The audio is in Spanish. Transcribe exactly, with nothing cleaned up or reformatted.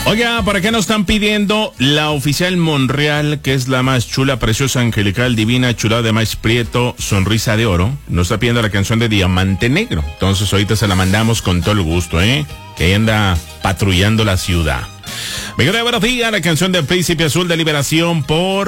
Oiga, ¿para qué nos están pidiendo la oficial Monreal, que es la más chula, preciosa, angelical, divina, chulada de maíz prieto, sonrisa de oro? Nos está pidiendo la canción de Diamante Negro. Entonces ahorita se la mandamos con todo el gusto, ¿eh? Que ahí anda patrullando la ciudad. Venga, buenos días, la canción del Príncipe Azul de Liberación por